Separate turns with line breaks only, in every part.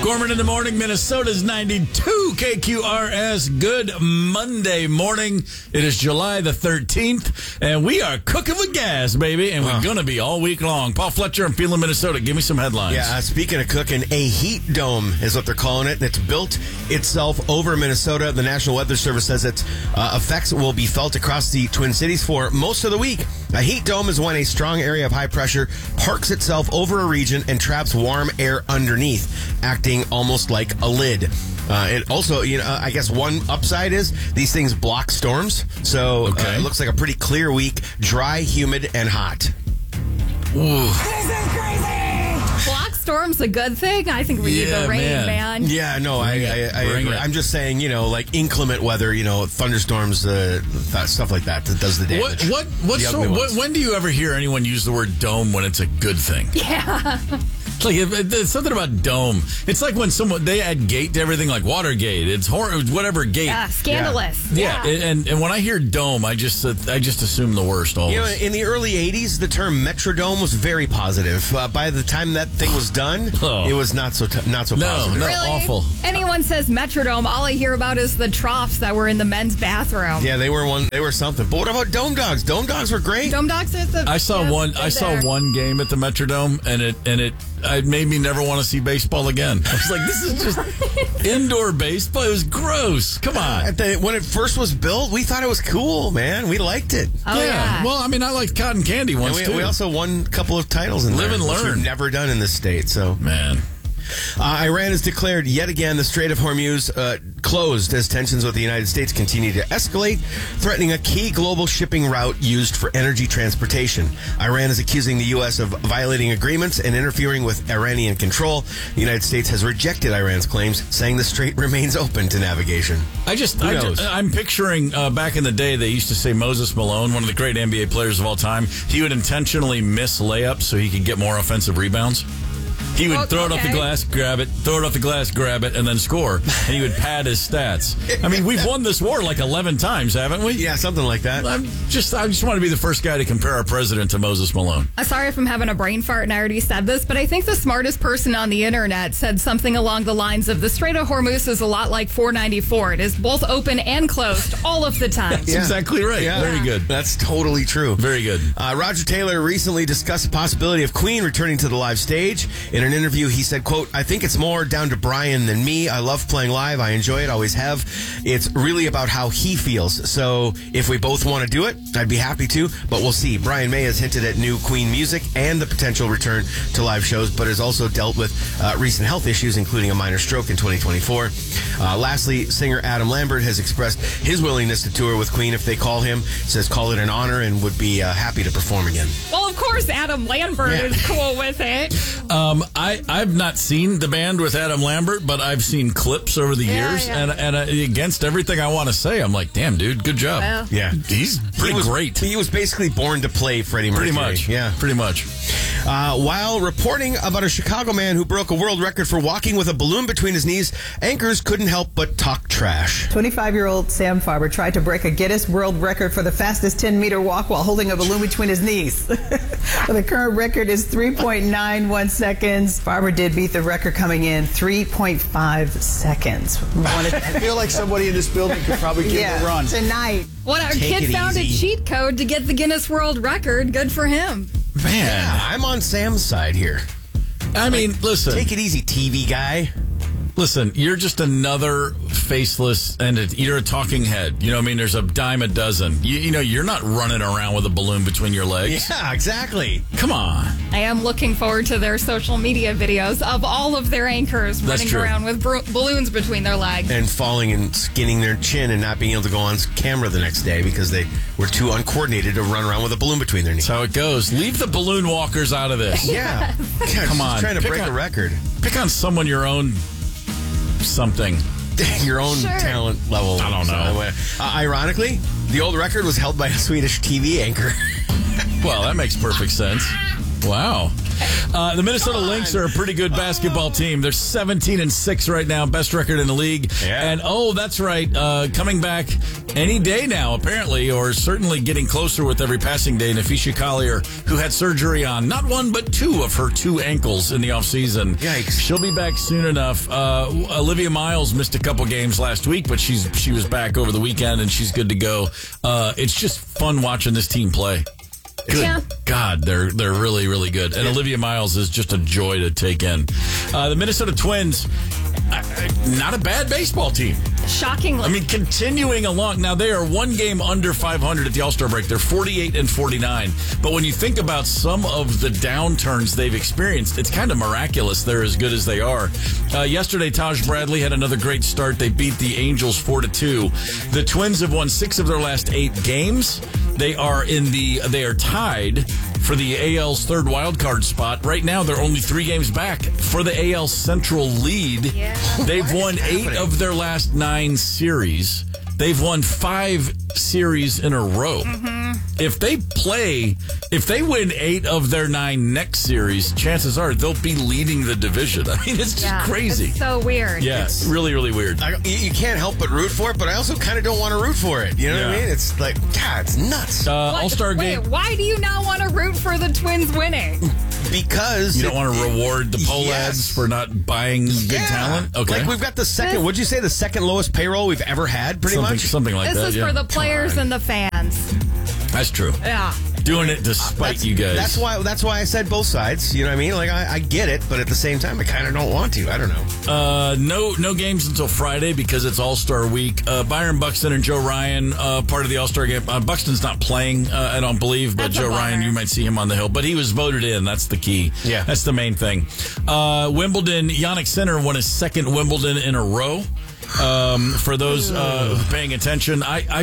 Gorman in the morning, Minnesota's 92 KQRS. Good Monday morning. It is July the 13th, and we are cooking with gas, baby, and we're going to be all week long. Paul Fletcher, I'm feeling Minnesota. Give me some headlines.
Yeah, speaking of cooking, a heat dome is what they're calling it, and it's built itself over Minnesota. The National Weather Service says its effects will be felt across the Twin Cities for most of the week. A heat dome is when a strong area of high pressure parks itself over a region and traps warm air underneath, acting almost like a lid. It also, I guess one upside is these things block storms. So it looks like a pretty clear week, dry, humid, and hot.
Ooh.
This is crazy! Block storm's a good thing. I think we need the rain, man.
Yeah, no, I agree. I'm just saying, like inclement weather, thunderstorms, stuff like that does the damage.
When do you ever hear anyone use the word dome when it's a good thing?
Yeah.
Like it's something about dome. It's like when they add gate to everything, like Watergate. It's whatever gate.
Yeah, scandalous.
Yeah. And when I hear dome, I just assume the worst always.
In the early '80s, the term Metrodome was very positive. By the time that thing was done, it was not so positive.
No,
really?
Awful.
Anyone says Metrodome, all I hear about is the troughs that were in the men's bathroom.
Yeah, they were something. But what about Dome Dogs? Dome Dogs were great.
Dome Dogs is
I saw one game at the Metrodome, and it made me never want to see baseball again. I was like, this is just indoor baseball. It was gross. Come on.
When it first was built, we thought it was cool, man. We liked it.
Oh, yeah.
Well, I mean, I liked cotton candy once, too.
We also won a couple of titles in
Live
there,
and
which
learn.
we've never done in this state. So,
man.
Iran has declared yet again the Strait of Hormuz closed as tensions with the United States continue to escalate, threatening a key global shipping route used for energy transportation. Iran is accusing the U.S. of violating agreements and interfering with Iranian control. The United States has rejected Iran's claims, saying the strait remains open to navigation.
I'm picturing back in the day, they used to say Moses Malone, one of the great NBA players of all time, he would intentionally miss layups so he could get more offensive rebounds. He would throw it off the glass, grab it, throw it off the glass, grab it, and then score. And he would pad his stats. I mean, we've won this war like 11 times, haven't we?
Yeah, something like that.
I just want to be the first guy to compare our president to Moses Malone.
I'm sorry if I'm having a brain fart and I already said this, but I think the smartest person on the internet said something along the lines of the Strait of Hormuz is a lot like 494. It is both open and closed all of the time.
That's exactly right.
Yeah.
Very good.
That's totally true.
Very good.
Roger Taylor recently discussed the possibility of Queen returning to the live stage. In an interview, he said, quote, "I think it's more down to Brian than me. I love playing live. I enjoy it. Always have. It's really about how he feels. So if we both want to do it, I'd be happy to, but we'll see." Brian May has hinted at new Queen music and the potential return to live shows, but has also dealt with recent health issues, including a minor stroke in 2024. Lastly, singer Adam Lambert has expressed his willingness to tour with Queen if they call him. Says call it an honor and would be happy to perform again.
Well, of course, Adam Lambert is cool with it.
I've not seen the band with Adam Lambert, but I've seen clips over the years, and against everything I want to say, I'm like, damn, dude, good job.
Well.
Yeah.
He's great.
He was basically born to play Freddie Mercury.
Pretty much.
Yeah.
Pretty much.
While reporting about a Chicago man who broke a world record for walking with a balloon between his knees, anchors couldn't help but talk trash.
25-year-old Sam Farber tried to break a Guinness World Record for the fastest 10-meter walk while holding a balloon between his knees. The current record is 3.91 seconds. Farber did beat the record coming in 3.5 seconds.
I feel like somebody in this building could probably give him a run.
Tonight.
Well, our kid found a cheat code to get the Guinness World Record. Good for him.
Man.
Yeah, I'm on Sam's side here.
I mean, listen.
Take it easy, TV guy.
Listen, you're just another faceless entity. You're a talking head. You know what I mean? There's a dime a dozen. You're not running around with a balloon between your legs.
Yeah, exactly.
Come on.
I am looking forward to their social media videos of all of their anchors running around with balloons between their legs.
And falling and skinning their chin and not being able to go on camera the next day because they were too uncoordinated to run around with a balloon between their knees.
That's how it goes. Leave the balloon walkers out of this.
Yeah.
Come on.
Trying to break a record.
Pick on someone your own something.
Your own talent level.
I don't know.
Ironically, the old record was held by a Swedish TV anchor.
Well, that makes perfect sense. Wow. The Minnesota Lynx are a pretty good basketball team. They're 17-6 right now, best record in the league.
Yeah.
And that's right, coming back any day now, apparently, or certainly getting closer with every passing day. Nafisha Collier, who had surgery on not one but two of her two ankles in the offseason.
Yikes.
She'll be back soon enough. Olivia Miles missed a couple games last week, but she was back over the weekend, and she's good to go. It's just fun watching this team play. Good
Yeah.
God, they're really, really good. And Olivia Miles is just a joy to take in. The Minnesota Twins, not a bad baseball team.
Shockingly.
I mean, continuing along. Now, they are one game under 500 at the All-Star break. They're 48-49. But when you think about some of the downturns they've experienced, it's kind of miraculous they're as good as they are. Yesterday, Taj Bradley had another great start. They beat the Angels 4-2. The Twins have won 6 of their last 8 games. They are tied for the AL's third wildcard spot. Right now, they're only 3 games back for the AL Central lead.
Yeah.
They've won 8 of their last 9 series. They've won 5 series in a row. Mm-hmm. If they win 8 of their 9 next series, chances are they'll be leading the division. I mean, it's just crazy.
It's so weird.
Yeah, it's really, really weird.
You can't help but root for it, but I also kind of don't want to root for it. You know what I mean? It's like, God, it's nuts.
All-Star game.
Why do you not want to root for the Twins winning?
Because
you don't want to reward the Pohlads for not buying good talent? Okay.
Like, we've got the second, would you say the second lowest payroll we've ever had, pretty much?
Something like that,
This is for the players and the fans.
That's true.
Yeah.
Doing it despite you guys.
That's why I said both sides. You know what I mean? Like, I get it, but at the same time, I kind of don't want to. I don't know.
No games until Friday because it's All-Star Week. Byron Buxton and Joe Ryan, part of the All-Star game. Buxton's not playing, I don't believe, but Joe Ryan, you might see him on the hill. But he was voted in. That's the key.
Yeah.
That's the main thing. Wimbledon, Jannik Sinner won his second Wimbledon in a row. For those paying attention,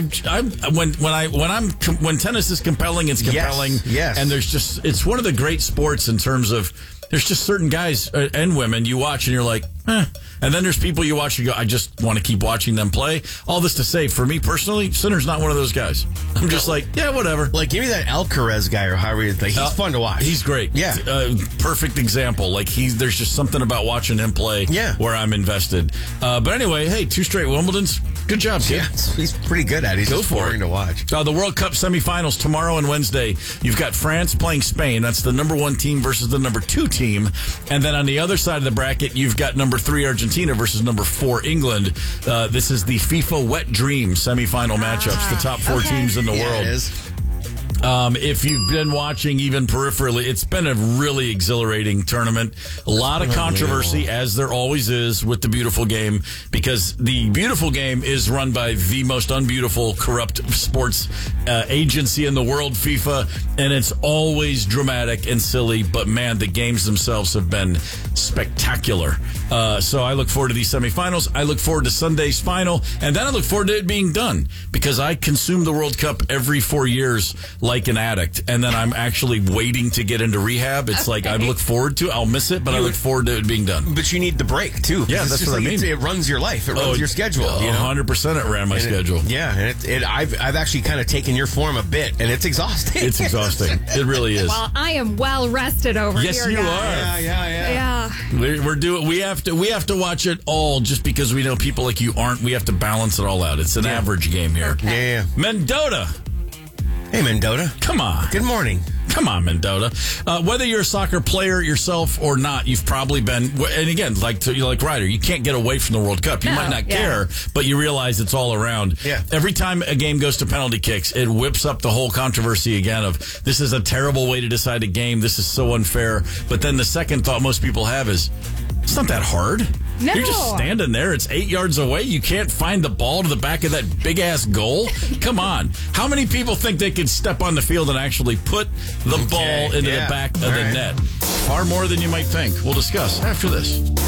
when tennis is compelling, it's compelling.
Yes.
And it's one of the great sports in terms of there's just certain guys and women you watch and you're like, And then there's people you watch and you go, I just want to keep watching them play. All this to say, for me personally, Sinner's not one of those guys. I'm just like, yeah, whatever.
Like, give me that Alcaraz guy or however you think. He's fun to watch.
He's great.
Yeah.
Perfect example. Like, there's just something about watching him play where I'm invested. But anyway, hey, 2 straight Wimbledons. Good job, kid.
Yeah, he's pretty good at it. He's just boring to watch.
The World Cup semifinals tomorrow and Wednesday. You've got France playing Spain. That's the number 1 team versus the number 2 team. And then on the other side of the bracket, you've got number 3 Argentina versus number 4 England. This is the FIFA Wet Dream semifinal matchups. The top 4 teams in the world.
It is.
If you've been watching even peripherally, it's been a really exhilarating tournament. A lot of controversy, as there always is with the beautiful game, because the beautiful game is run by the most unbeautiful, corrupt sports agency in the world, FIFA, and it's always dramatic and silly, but man, the games themselves have been spectacular. So I look forward to these semifinals. I look forward to Sunday's final, and then I look forward to it being done, because I consume the World Cup every 4 years like an addict, and then I'm actually waiting to get into rehab. It's like I look forward to it. I'll miss it, but I look forward to it being done.
But you need the break, too.
Yeah, that's what I mean.
It runs your life. It runs your schedule.
100% it ran my schedule.
And I've actually kind of taken your form a bit, and it's exhausting.
It's exhausting. It really is.
Well, I am well rested over here.
Yes, you are.
Yeah.
We have to watch it all just because we know people like you aren't. We have to balance it all out. It's an average game here.
Yeah.
Mendota.
Hey, Mendota.
Come on.
Good morning.
Come on, Mendota. Whether you're a soccer player yourself or not, you've probably been, and again, like Ryder, you can't get away from the World Cup. You might not care, but you realize it's all around.
Yeah.
Every time a game goes to penalty kicks, it whips up the whole controversy again of this is a terrible way to decide a game. This is so unfair. But then the second thought most people have is, it's not that hard.
No.
You're just standing there. It's 8 yards away. You can't find the ball to the back of that big-ass goal? Come on. How many people think they could step on the field and actually put the ball into the back of the net? Far more than you might think. We'll discuss after this.